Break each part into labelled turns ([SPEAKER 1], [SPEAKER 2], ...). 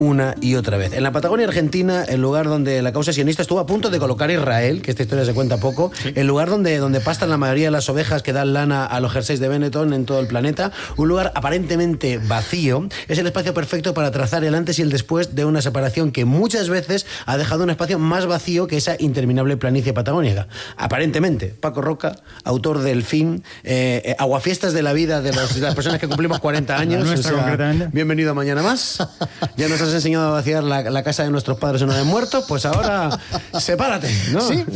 [SPEAKER 1] una y otra vez. En la Patagonia Argentina, el lugar donde la causa sionista estuvo a punto de colocar Israel, que esta historia se cuenta poco, sí, el lugar donde pastan la mayoría de las ovejas que dan lana a los jerseys de Benetton en todo el planeta, un lugar aparentemente vacío, es el espacio perfecto para trazar el antes y el después de una separación que muchas veces ha dejado un espacio más vacío que esa interminable planicie patagónica. Aparentemente, Paco Roca, autor del fin, aguafiestas de la vida de las personas que cumplimos 40 años.
[SPEAKER 2] Nuestra, concretamente.
[SPEAKER 1] Bienvenido a Mañana Más. Ya nos has enseñado a vaciar la casa de nuestros padres en una de muertos, pues ahora sepárate, ¿no?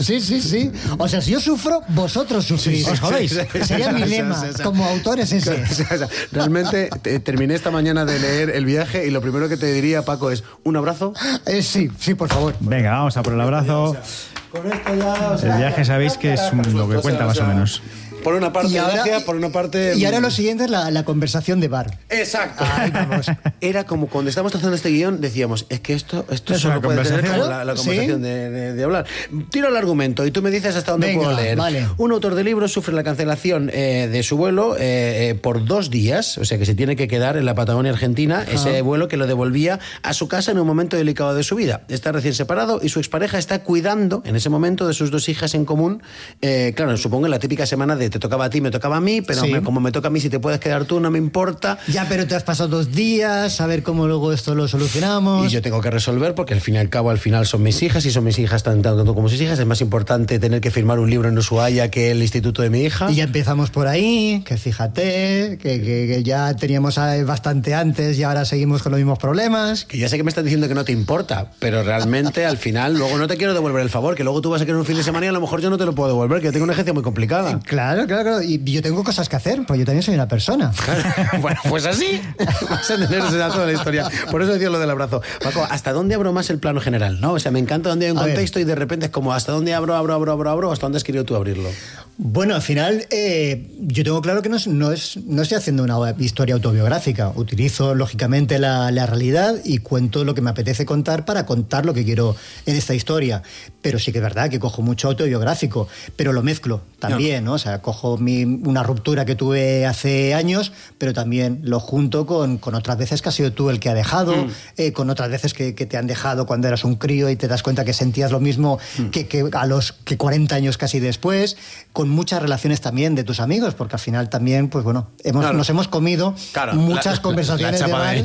[SPEAKER 3] Sí. O sea, si yo sufro, vosotros sufrís. ¿Os jodéis? Sería mi lema, como autor es ese.
[SPEAKER 1] Realmente terminé esta mañana de leer El viaje y lo primero que te diría, Paco, es ¿un abrazo?
[SPEAKER 3] Sí, por favor.
[SPEAKER 2] Venga, vamos a por el abrazo.
[SPEAKER 1] Con esto ya,
[SPEAKER 2] el viaje sabéis que es lo que cuenta más o menos.
[SPEAKER 1] Por una parte gracia, por una parte...
[SPEAKER 3] Y ahora lo siguiente es la conversación de bar.
[SPEAKER 1] Exacto. Ay, vamos. Era como cuando estábamos trazando este guión, decíamos, es que esto solo puede tener como la conversación, ¿sí?, de hablar. Tiro el argumento y tú me dices hasta dónde puedo leer.
[SPEAKER 3] Vale.
[SPEAKER 1] Un autor de libros sufre la cancelación de su vuelo por 2 días, o sea que se tiene que quedar en la Patagonia Argentina, ese vuelo que lo devolvía a su casa en un momento delicado de su vida. Está recién separado y su expareja está cuidando en ese momento de sus 2 hijas en común. Claro, supongo en la típica semana de te tocaba a ti, me tocaba a mí, pero sí, como me toca a mí, si te puedes quedar tú, no me importa.
[SPEAKER 3] Ya, pero te has pasado 2 días, a ver cómo luego esto lo solucionamos.
[SPEAKER 1] Y yo tengo que resolver, porque al fin y al cabo, son mis hijas, y son mis hijas tanto como sus hijas. Es más importante tener que firmar un libro en Ushuaia que el instituto de mi hija.
[SPEAKER 3] Y ya empezamos por ahí, que fíjate, que ya teníamos bastante antes y ahora seguimos con los mismos problemas.
[SPEAKER 1] Que ya sé que me estás diciendo que no te importa, pero realmente al final luego no te quiero devolver el favor, que luego tú vas a querer un fin de semana y a lo mejor yo no te lo puedo devolver, que yo tengo una agencia muy complicada.
[SPEAKER 3] Claro. Y yo tengo cosas que hacer, pues yo también soy una persona.
[SPEAKER 1] Bueno, pues así vas a entenderse toda la historia. Por eso decía lo del abrazo. Paco, ¿hasta dónde abro más el plano general? ¿No? O sea, me encanta donde hay un contexto y de repente es como ¿hasta dónde abro? ¿Hasta dónde has querido tú abrirlo?
[SPEAKER 3] Bueno, al final yo tengo claro que no estoy haciendo una historia autobiográfica. Utilizo, lógicamente, la realidad y cuento lo que me apetece contar para contar lo que quiero en esta historia. Pero sí que es verdad que cojo mucho autobiográfico, pero lo mezclo también, ¿no? O sea, cojo una ruptura que tuve hace años, pero también lo junto con otras veces que has sido tú el que ha dejado, con otras veces que te han dejado cuando eras un crío y te das cuenta que sentías lo mismo que a los 40 años casi después, con muchas relaciones también de tus amigos, porque al final también, pues bueno, nos hemos comido muchas conversaciones de bar,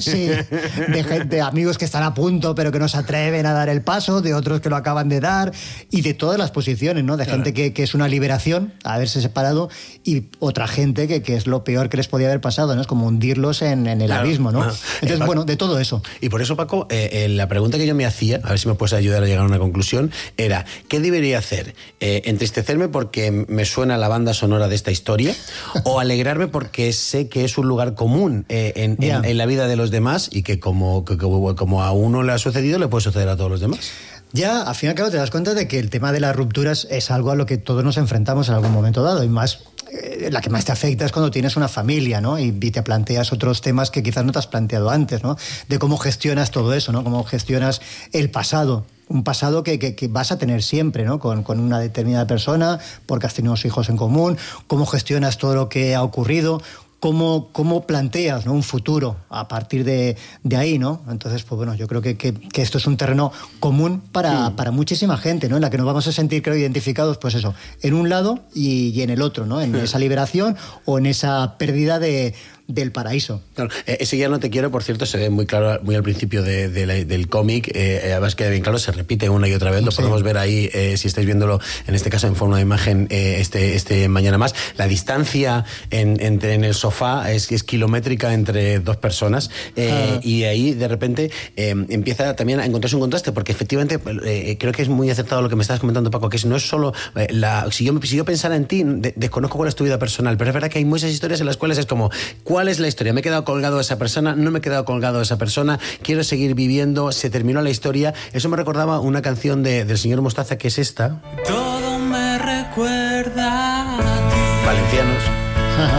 [SPEAKER 3] de amigos que están a punto pero que no se atreven a dar el paso, de otros que lo acaban de dar y de todas las posiciones, ¿no? De gente que es una liberación haberse separado y otra gente que es lo peor que les podía haber pasado, ¿no? Es como hundirlos en el abismo, ¿no? Entonces, bueno, de todo eso.
[SPEAKER 1] Y por eso, Paco, la pregunta que yo me hacía, a ver si me puedes ayudar a llegar a una conclusión, era, ¿qué debería hacer? ¿Entristecerme porque me suena la banda sonora de esta historia? ¿O alegrarme porque sé que es un lugar común en la vida de los demás y que como a uno le ha sucedido, le puede suceder a todos los demás?
[SPEAKER 3] Ya, al final, claro, te das cuenta de que el tema de las rupturas es algo a lo que todos nos enfrentamos en algún momento dado, y más la que más te afecta es cuando tienes una familia, ¿no? Y te planteas otros temas que quizás no te has planteado antes, ¿no? De cómo gestionas todo eso, ¿no? Cómo gestionas el pasado. Un pasado que vas a tener siempre, ¿no? Con una determinada persona, porque has tenido hijos en común, cómo gestionas todo lo que ha ocurrido, cómo planteas, ¿no? Un futuro a partir de ahí, ¿no? Entonces, pues bueno, yo creo que esto es un terreno común para muchísima gente, ¿no? En la que nos vamos a sentir, creo, identificados, pues eso, en un lado y en el otro, ¿no? En esa liberación o en esa pérdida del paraíso.
[SPEAKER 1] Claro, ese ya no te quiero, por cierto, se ve muy claro, muy al principio del cómic, además queda bien claro, se repite una y otra vez, lo podemos ver ahí, si estáis viéndolo, en este caso en forma de imagen, este Mañana Más. La distancia en el sofá es kilométrica entre 2 personas, y ahí de repente empieza también a encontrarse un contraste, porque efectivamente creo que es muy acertado lo que me estabas comentando, Paco, que no es solo si yo pensara en ti, desconozco cuál es tu vida personal, pero es verdad que hay muchas historias en las cuales es como, ¿cuál es la historia? ¿Me he quedado colgado de esa persona? ¿No me he quedado colgado de esa persona? ¿Quiero seguir viviendo? ¿Se terminó la historia? Eso me recordaba una canción del señor Mostaza, que es esta.